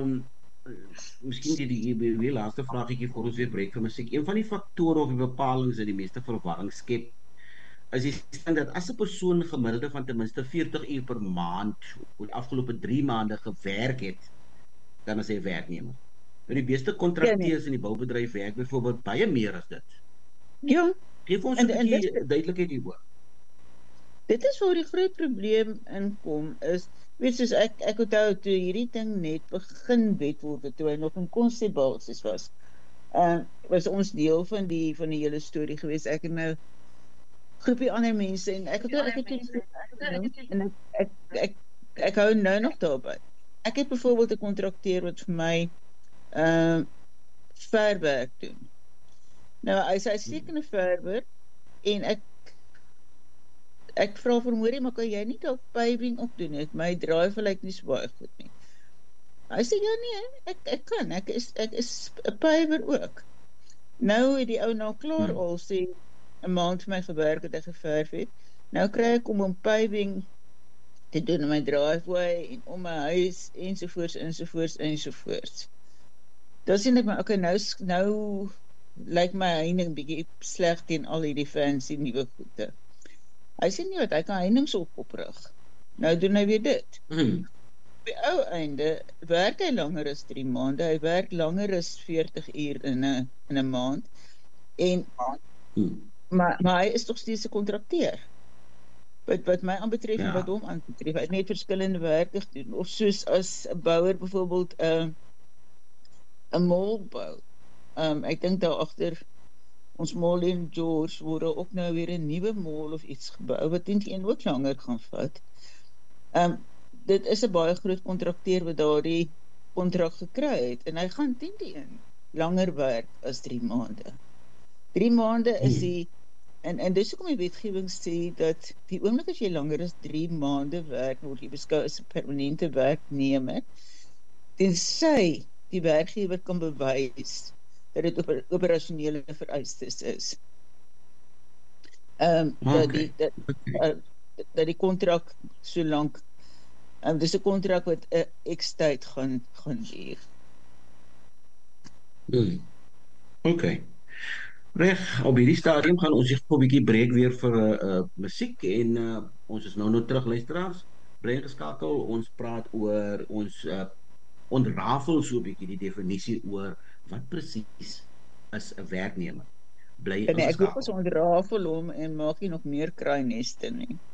miskien die laaste vraaggetjie voor ons weer breek vir musiek. Een van die faktore of die bepalings wat die meeste verwarring skep, is die stelling dat as 'n persoon gemiddelde van ten minste 40 uur per maand oor die afgelope 3 maande gewerk het, dan is hy 'n werknemer. Nou die meeste Ja, nee. kontrakteurs in die boubedryf werk byvoorbeeld baie meer as dit. Ja, Geef ons 'n en bietjie duidelikheid hieroor. dit is waar die groot probleem inkom, is, weet soos ek onthou, toe hierdie ding net begin wet word, toe hy nog in konsepbasis was ons deel van die hele storie gewees, ek en nou groepie ander mense, en ek het en ek hou nou nog daarby. Ek het byvoorbeeld 'n kontrakteur wat vir my verwerk doen. Nou, hy is 'n uitstekende verwer, en ek vra vir hom, hoorie, maar kan jy nie dalk paving ook doen? My drive lyk nie so baie goed nie. Hy sê, ja nee, ek kan, ek is 'n paver ook. Nou het die ou nou klaar al sê 'n maand vir my gewerk het, hy geverf het. Nou kry ek om paving te doen in my driveway en om my huis, ensovoorts. Dan sien ek maar, okay, nou lyk my heining bietjie sleg teen al hierdie fancy nuwe goede. Hy sê nie wat, hy kan heinings oprig. Nou doen hy weer dit. Op die ou einde werk hy langer as 3 maande, hy werk langer as 40 uur in 'n maand, en maar hy is toch steeds 'n kontrakteur. Wat my aanbetref en wat hom aanbetref, hy het net verskillende werke gedoen, of soos as 'n bouer byvoorbeeld 'n mall bou. Ek dink daar agter ons mall in George word ook nou weer 'n nuwe mall of iets gebou, wat teen ook langer gaan vat. Dit is 'n baie groot kontrakteur wat daardie kontrak gekry het, en hy gaan teen langer werk as 3 maande. 3 maande is die, en dis hoekom die wetgewing sê dat die oomblik as jy langer as 3 maande werk, word jy beskou as 'n permanente werknemer, tensy die werkgewer kan bewys dat dit operasionele vereistes is. Dat die kontrak so lank, dis 'n kontrak wat 'n X tyd gaan duur. Okay. Reg, op hierdie stadium gaan ons 'n bietjie breek weer vir musiek, en ons is nou terug, luisteraars. Bly ingeskakel, ons praat oor ons ontrafel so 'n bietjie die definisie oor wat presies is 'n werknemer. Bly ingeskakel. Ek hoop ons ontrafel hom en maak nie nog meer kraaineste nie.